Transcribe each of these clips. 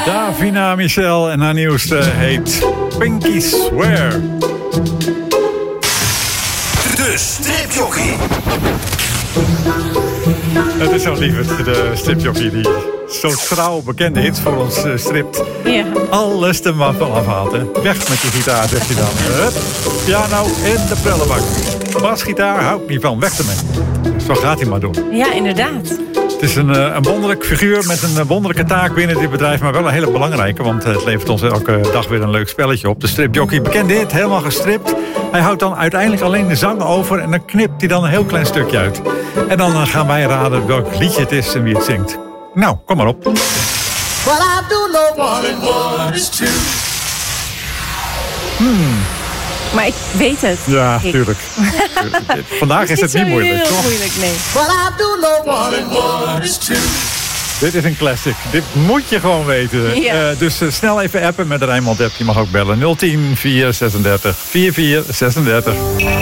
Davina Michel en haar nieuwste heet Pinky Swear. De stripjockey. Het is zo lief, de stripjockey die zo trouw bekende hits voor ons stript. Ja. Alles er maar van afhaalt. Hè. Weg met je gitaar, zegt hij dan. Hup, piano in de prullenbak. Basgitaar hou ik niet van, weg ermee. Zo gaat hij maar door. Ja, inderdaad. Het is een wonderlijk figuur met een wonderlijke taak binnen dit bedrijf, maar wel een hele belangrijke, want het levert ons elke dag weer een leuk spelletje op. De stripjockey, bekend dit, helemaal gestript. Hij houdt dan uiteindelijk alleen de zang over en dan knipt hij dan een heel klein stukje uit. En dan gaan wij raden welk liedje het is en wie het zingt. Nou, kom maar op. Well, I do know one and one is two. Maar ik weet het. Ja, tuurlijk. Vandaag is het niet moeilijk, heel toch? moeilijk, nee. Well, I do know one and one is two. Dit is een classic. Dit moet je gewoon weten. Ja. Dus snel even appen met de Rijnmond-app. Je mag ook bellen. 010 436 4436.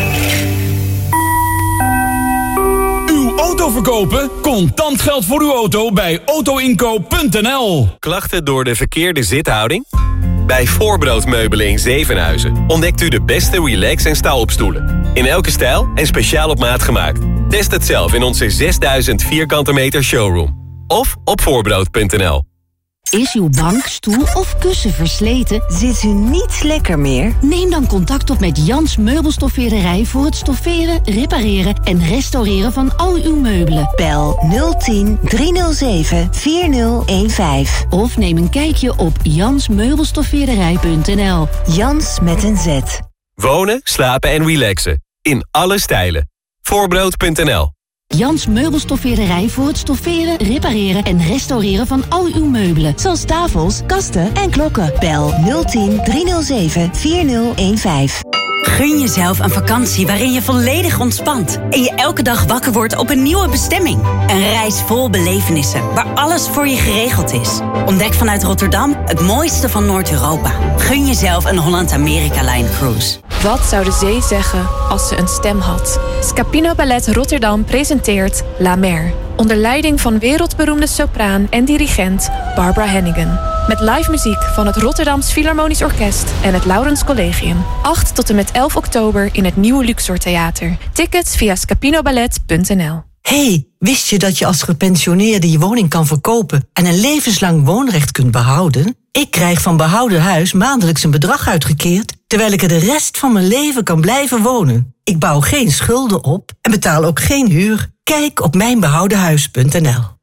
Uw auto verkopen? Contant geld voor uw auto bij autoinkoop.nl. Klachten door de verkeerde zithouding? Bij Voorbrood Meubelen in Zevenhuizen ontdekt u de beste relax- en staalopstoelen. In elke stijl en speciaal op maat gemaakt. Test het zelf in onze 6000 vierkante meter showroom. Of op voorbrood.nl. Is uw bank, stoel of kussen versleten? Zit u niet lekker meer? Neem dan contact op met Jans Meubelstoffeerderij voor het stofferen, repareren en restaureren van al uw meubelen. Bel 010 307 4015. Of neem een kijkje op jansmeubelstoffeerderij.nl. Jans met een Z. Wonen, slapen en relaxen. In alle stijlen. Voorbrood.nl. Jans Meubelstoffeerderij voor het stofferen, repareren en restaureren van al uw meubelen. Zoals tafels, kasten en klokken. Bel 010 307 4015. Gun jezelf een vakantie waarin je volledig ontspant en je elke dag wakker wordt op een nieuwe bestemming. Een reis vol belevenissen, waar alles voor je geregeld is. Ontdek vanuit Rotterdam het mooiste van Noord-Europa. Gun jezelf een Holland-Amerika-Line cruise. Wat zou de zee zeggen als ze een stem had? Scapino Ballet Rotterdam presenteert La Mer. Onder leiding van wereldberoemde sopraan en dirigent Barbara Hannigan. Met live muziek van het Rotterdams Philharmonisch Orkest en het Laurens Collegium. 8 tot en met 11 oktober in het Nieuwe Luxor Theater. Tickets via scapinoballet.nl. Hey, wist je dat je als gepensioneerde je woning kan verkopen en een levenslang woonrecht kunt behouden? Ik krijg van Behouden Huis maandelijks een bedrag uitgekeerd, terwijl ik er de rest van mijn leven kan blijven wonen. Ik bouw geen schulden op en betaal ook geen huur. Kijk op mijnbehoudenhuis.nl.